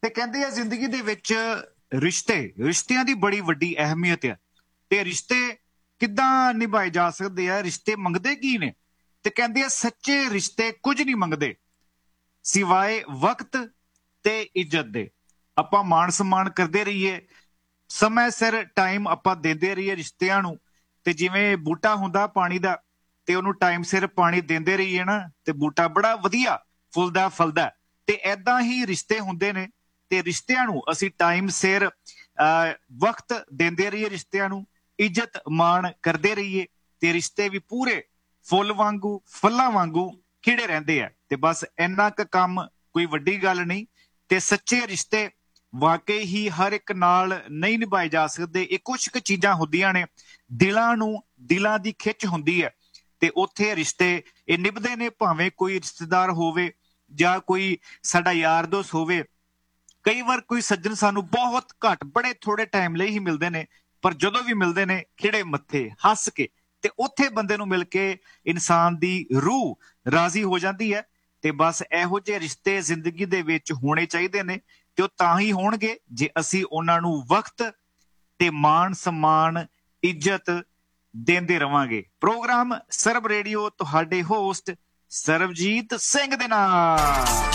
ਤੇ ਕਹਿੰਦੇ ਆ ਜ਼ਿੰਦਗੀ ਦੇ ਵਿੱਚ ਰਿਸ਼ਤਿਆਂ ਦੀ ਬੜੀ ਵੱਡੀ ਅਹਿਮੀਅਤ ਆ। ਤੇ ਰਿਸ਼ਤੇ ਕਿੱਦਾਂ ਨਿਭਾਏ ਜਾ ਸਕਦੇ ਆ, ਰਿਸ਼ਤੇ ਮੰਗਦੇ ਕੀ ਨੇ? ਤੇ ਕਹਿੰਦੇ ਆ ਸੱਚੇ ਰਿਸ਼ਤੇ ਕੁਝ ਨਹੀਂ ਮੰਗਦੇ ਸਿਵਾਏ ਵਕਤ ਤੇ ਇੱਜ਼ਤ ਦੇ। ਆਪਾਂ ਮਾਣ ਸਨਮਾਨ ਕਰਦੇ ਰਹੀਏ, ਸਮੇਂ ਸਿਰ ਟਾਈਮ ਆਪਾਂ ਦਿੰਦੇ ਰਹੀਏ ਰਿਸ਼ਤਿਆਂ ਨੂੰ। ਤੇ ਜਿਵੇਂ ਬੂਟਾ ਹੁੰਦਾ ਪਾਣੀ ਦਾ, ਤੇ ਉਹਨੂੰ ਟਾਈਮ ਸਿਰ ਪਾਣੀ ਦਿੰਦੇ ਰਹੀਏ ਨਾ, ਤੇ ਬੂਟਾ ਬੜਾ ਵਧੀਆ ਫੁੱਲਦਾ ਫਲਦਾ। ਤੇ ਏਦਾਂ ਹੀ ਰਿਸ਼ਤੇ ਹੁੰਦੇ ਨੇ, ਤੇ ਰਿਸ਼ਤਿਆਂ ਨੂੰ ਅਸੀਂ ਟਾਈਮ ਸਿਰ ਵਕਤ ਦਿੰਦੇ ਰਹੀਏ, ਰਿਸ਼ਤਿਆਂ ਨੂੰ ਇੱਜ਼ਤ ਮਾਣ ਕਰਦੇ ਰਹੀਏ, ਤੇ ਰਿਸ਼ਤੇ ਵੀ ਪੂਰੇ ਫੁੱਲ ਵਾਂਗੂ ਫੁੱਲਾਂ ਵਾਂਗੂ ਖਿੜੇ ਰਹਿੰਦੇ ਆ। ਤੇ ਬਸ ਇੰਨਾ ਕੁ ਕੰਮ, ਕੋਈ ਵੱਡੀ ਗੱਲ ਨਹੀਂ। ਤੇ ਸੱਚੇ ਰਿਸ਼ਤੇ ਵਾਕਈ ਹੀ ਹਰ ਇੱਕ ਨਾਲ ਨਹੀਂ ਨਿਭਾਏ ਜਾ ਸਕਦੇ। ਇਹ ਕੁਛ ਕੁ ਚੀਜ਼ਾਂ ਹੁੰਦੀਆਂ ਨੇ, ਦਿਲਾਂ ਦੀ ਖਿੱਚ ਹੁੰਦੀ ਹੈ, ਤੇ ਉੱਥੇ ਰਿਸ਼ਤੇ ਇਹ ਨਿਭਦੇ ਨੇ, ਭਾਵੇਂ ਕੋਈ ਰਿਸ਼ਤੇਦਾਰ ਹੋਵੇ ਜਾਂ ਕੋਈ ਸਾਡਾ ਯਾਰ ਦੋਸਤ ਹੋਵੇ। ਕਈ ਵਾਰ ਕੋਈ ਸੱਜਣ ਸਾਨੂੰ ਬਹੁਤ ਘੱਟ, ਬੜੇ ਥੋੜੇ ਟਾਈਮ ਲਈ ਹੀ ਮਿਲਦੇ ਨੇ, ਪਰ ਜਦੋਂ ਵੀ ਮਿਲਦੇ ਨੇ ਖਿੜੇ ਮੱਥੇ ਹੱਸ ਕੇ, ਤੇ ਉੱਥੇ ਬੰਦੇ ਨੂੰ ਮਿਲ ਕੇ ਇਨਸਾਨ ਦੀ ਰੂਹ ਰਾਜ਼ੀ ਹੋ ਜਾਂਦੀ ਹੈ। ਤੇ ਬਸ ਇਹੋ ਜਿਹੇ ਰਿਸ਼ਤੇ ਜ਼ਿੰਦਗੀ ਦੇ ਵਿੱਚ ਹੋਣੇ ਚਾਹੀਦੇ ਨੇ, ਤੇ ਉਹ ਤਾਂ ਹੀ ਹੋਣਗੇ ਜੇ ਅਸੀਂ ਉਹਨਾਂ ਨੂੰ ਵਕਤ ਤੇ ਮਾਣ ਸਨਮਾਨ ਇੱਜ਼ਤ ਦਿੰਦੇ ਰਵਾਂਗੇ। ਪ੍ਰੋਗਰਾਮ ਸਰਬ ਰੇਡੀਓ, ਤੁਹਾਡੇ ਹੋਸਟ ਸਰਬਜੀਤ ਸਿੰਘ ਦੇ ਨਾਲ।